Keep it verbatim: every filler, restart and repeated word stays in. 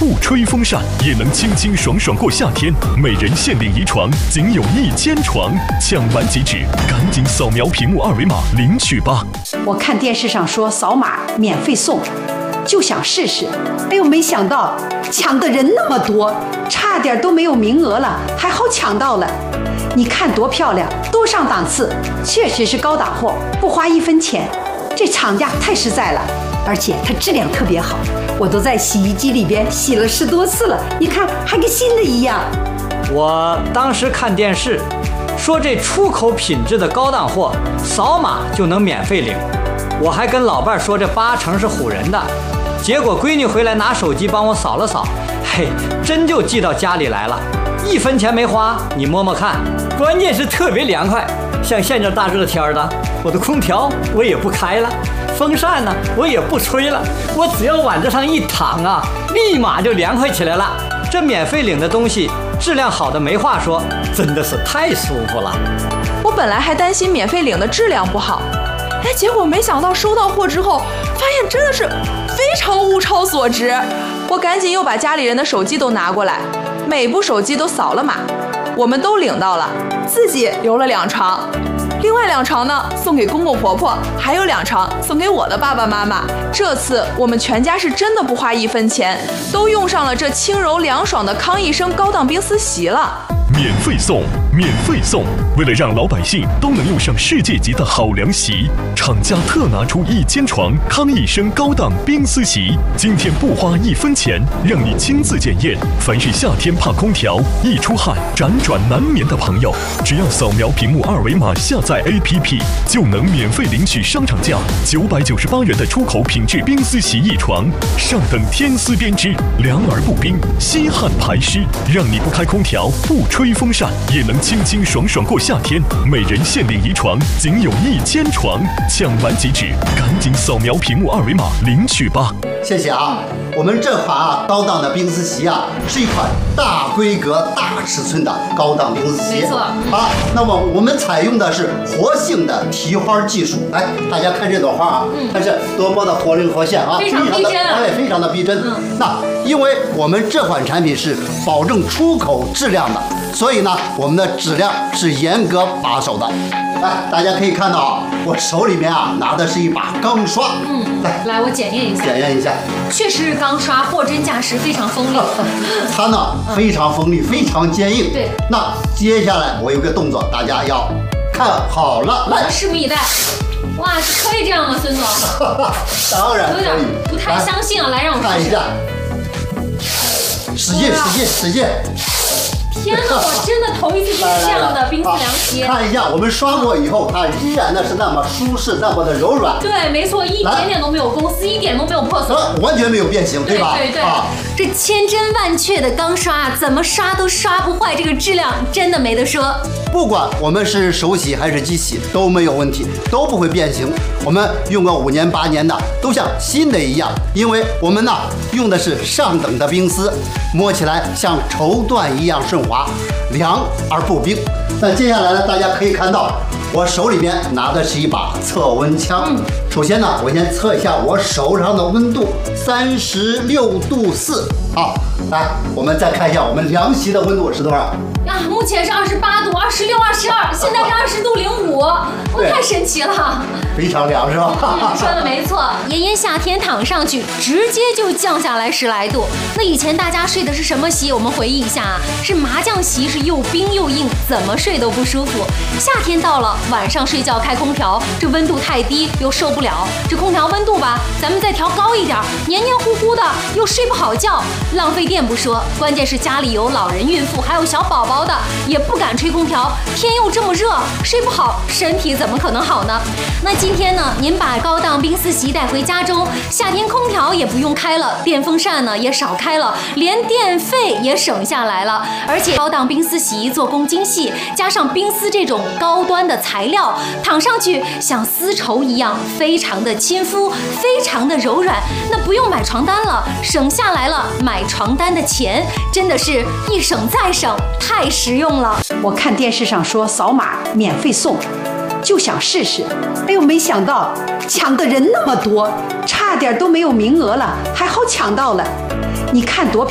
不吹风扇也能清清爽爽过夏天。每人限定一床，仅有一间床，抢完即止，赶紧扫描屏幕二维码领取吧。 我看电视上说扫码免费送，就想试试。哎呦，没想到抢的人那么多，差点都没有名额了，还好抢到了。你看多漂亮，多上档次，确实是高档货，不花一分钱。这厂家太实在了，而且它质量特别好，我都在洗衣机里边洗了十多次了，你看还跟新的一样。 我当时看电视说这出口品质的高档货扫码就能免费领，我还跟老伴说这八成是唬人的，结果闺女回来拿手机帮我扫了扫，嘿，真就寄到家里来了，一分钱没花，你摸摸看，关键是特别凉快。像现在大热天的，我的空调我也不开了，风扇呢我也不吹了，我只要往这上一躺啊，立马就凉快起来了。这免费领的东西质量好的没话说，真的是太舒服了。 我本来还担心免费领的质量不好，哎，结果没想到收到货之后，发现真的是非常物超所值。我赶紧又把家里人的手机都拿过来，每部手机都扫了码，我们都领到了，自己留了两床，另外两床呢送给公公婆婆，还有两床送给我的爸爸妈妈。这次我们全家是真的不花一分钱，都用上了这轻柔凉爽的康益生高档冰丝席了。 免费送，免费送！为了让老百姓都能用上世界级的好凉席，厂家特拿出一千床康益生高档冰丝席，今天不花一分钱，让你亲自检验。凡是夏天怕空调、易出汗、辗转难眠的朋友，只要扫描屏幕二维码下载 A P P， 就能免费领取商场价九百九十八元的出口品质冰丝席一床，上等天丝编织，凉而不冰，吸汗排湿，让你不开空调、不吹风扇也能清清爽爽过夏天。每人限定一床，仅有一间床，抢完即止，赶紧扫描屏幕二维码领取吧。 谢谢啊，我们这款啊高档的冰丝席啊，是一款大规格、大尺寸的高档冰丝席。 没错。 啊，那么我们采用的是活性的提花技术。来，大家看这朵花啊，嗯、它是多么的活灵活现啊， 非常逼真啊， 哎，非常的逼真。嗯、那因为我们这款产品是保证出口质量的，所以呢，我们的质量是严格把守的。来，大家可以看到啊，我手里面啊拿的是一把钢刷。 嗯，来，来，我检验一下。 检验一下。 确实是钢刷，货真价实，非常锋利。 它呢非常锋利，非常坚硬。 对。 那接下来我有个动作，大家要看好了，来， 拭目以待。哇，可以这样吗，孙总？ 当然可以。 有点不太相信啊，来让我看一下。使劲，使劲，使劲！ 天哪，我真的头一次见这样的冰丝凉席。 看一下，我们刷过以后，它依然的是那么舒适，那么的柔软。 对，没错，一点点都没有公司，一点都没有破损， 完全没有变形，对吧？ 对对对。 啊， 这千真万确的钢刷，怎么刷都刷不坏，这个质量真的没得说。 不管我们是手洗还是机洗都没有问题，都不会变形。我们用个五年八年的，都像新的一样，因为我们呢用的是上等的冰丝，摸起来像绸缎一样顺滑，凉而不冰。那接下来呢，大家可以看到我手里边拿的是一把测温枪。嗯、首先呢，我先测一下我手上的温度，三十六度四。好，来，我们再看一下我们凉席的温度是多少？ 啊，目前是二十八度、二十六、二十二，现在是二十度零五，我太神奇了， 非常凉是吧？ 嗯，说的没错，炎炎夏天躺上去，直接就降下来十来度。那以前大家睡的是什么席？我们回忆一下啊，是麻将席，是又冰又硬，怎么睡都不舒服。夏天到了，晚上睡觉开空调，这温度太低又受不了，这空调温度吧，咱们再调高一点，黏黏糊糊的又睡不好觉，浪费电不说，关键是家里有老人、孕妇还有小宝宝的，也不敢吹空调，天又这么热，睡不好，身体怎么可能好呢？那今天呢，您把高档冰丝席带回家中，夏天空调也不用开了，电风扇呢也少开了，连电费也省下来了。而且高档冰丝席做工精细，加上冰丝这种高端的材料，躺上去像丝绸一样，非常的亲肤，非常的柔软。那不用买床单了，省下来了买床单的钱，真的是一省再省，太实用了。 我看电视上说扫码免费送，就想试试。哎呦，没想到抢的人那么多，差点都没有名额了，还好抢到了。你看多漂亮。